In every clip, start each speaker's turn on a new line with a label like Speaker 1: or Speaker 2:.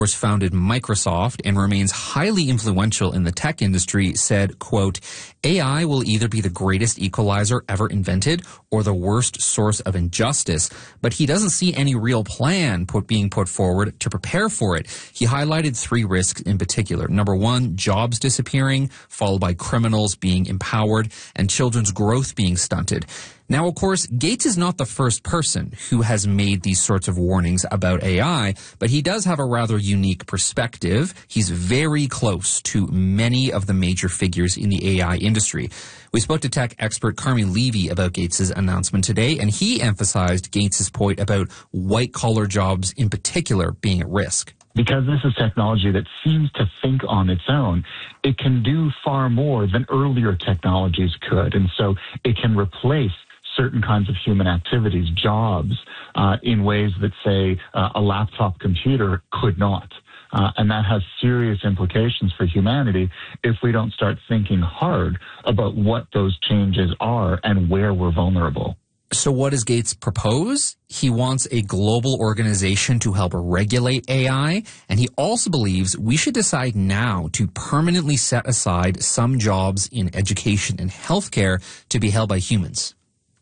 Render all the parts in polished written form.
Speaker 1: founded Microsoft and remains highly influential in the tech industry, said, quote, AI will either be the greatest equalizer ever invented or the worst source of injustice, but he doesn't see any real plan being put forward to prepare for it. He highlighted 3 risks in particular. Number 1, jobs disappearing, followed by criminals being empowered and children's growth being stunted. Now, of course, Gates is not the first person who has made these sorts of warnings about AI, but he does have a rather unique perspective. He's very close to many of the major figures in the AI industry. We spoke to tech expert Carmi Levy about Gates' announcement today, and he emphasized Gates' point about white-collar jobs in particular being at risk.
Speaker 2: Because this is technology that seems to think on its own, it can do far more than earlier technologies could. And so it can replace certain kinds of human activities, jobs, in ways that, say, a laptop computer could not. And that has serious implications for humanity if we don't start thinking hard about what those changes are and where we're vulnerable.
Speaker 1: So what does Gates propose? He wants a global organization to help regulate AI, and he also believes we should decide now to permanently set aside some jobs in education and healthcare to be held by humans.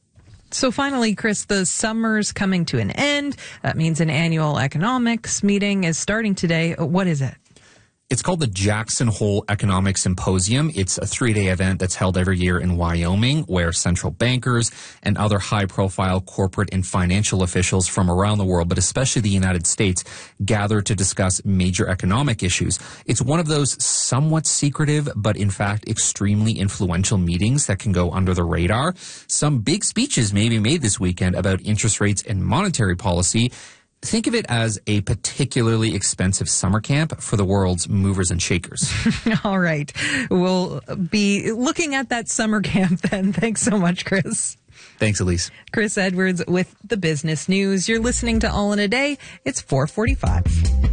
Speaker 3: So finally, Chris, the summer's coming to an end. That means an annual economics meeting is starting today. What is it?
Speaker 1: It's called the Jackson Hole Economic Symposium. It's a 3-day event that's held every year in Wyoming, where central bankers and other high-profile corporate and financial officials from around the world, but especially the United States, gather to discuss major economic issues. It's one of those somewhat secretive, but in fact extremely influential meetings that can go under the radar. Some big speeches may be made this weekend about interest rates and monetary policy. Think of it as a particularly expensive summer camp for the world's movers and shakers.
Speaker 3: All right. We'll be looking at that summer camp then. Thanks so much, Chris.
Speaker 1: Thanks, Elise.
Speaker 3: Chris Edwards with the Business News. You're listening to All in a Day. It's 4:45.